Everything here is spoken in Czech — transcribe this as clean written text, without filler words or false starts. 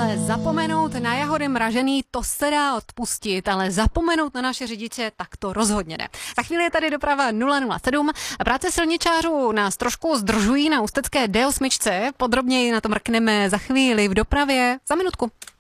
Hele, zapomenout na jahody mražený, to se dá odpustit, ale zapomenout na naše řidiče, tak to rozhodně ne. Za chvíli je tady doprava 007. Práce silničářů nás trošku zdržují na ústecké D8. Podrobněji na to mrkneme za chvíli v dopravě za minutku.